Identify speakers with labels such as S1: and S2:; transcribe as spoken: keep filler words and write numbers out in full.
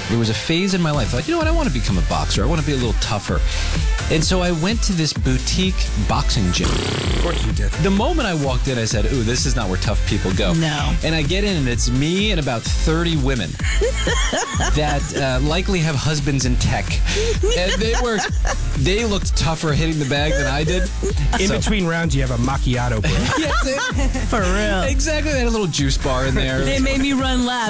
S1: there was a phase in my life. I thought, you know what? I want to become a boxer. I want to be a little tougher. And so I went to this boutique boxing gym.
S2: Of course you did.
S1: The moment I walked in, I said, ooh, this is not where tough people go.
S3: No.
S1: And I get in, and it's me and about thirty women that uh, likely have husbands in tech. And they were, they looked tougher hitting the bag than I did.
S2: In
S1: So-
S2: between rounds, you have a macchiato break.
S1: Yeah, they-
S3: For real.
S1: exactly. They had a little juice bar in there.
S3: They made me run laps.